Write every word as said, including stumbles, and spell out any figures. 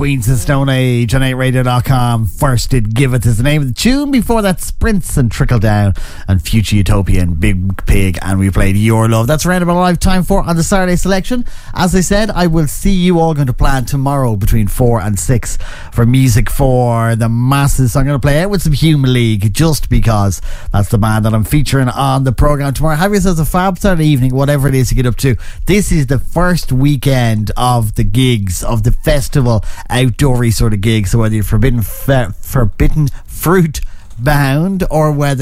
Queens of Stone Age on eight radio dot com. First did Give It is the name of the tune. Before that, Sprints and Trickle Down and Future Utopia and Big Pig. And we played Your Love. That's around about live time for on the Saturday selection. As I said, I will see you all going to plan tomorrow between four and six for music for the masses. So I'm going to play out with some Human League just because that's the band that I'm featuring on the programme tomorrow. Have yourselves a fab Saturday evening, whatever it is you get up to. This is the first weekend of the gigs, of the festival, outdoory sort of gigs. So whether you're forbidden, fe- forbidden fruit bound or whether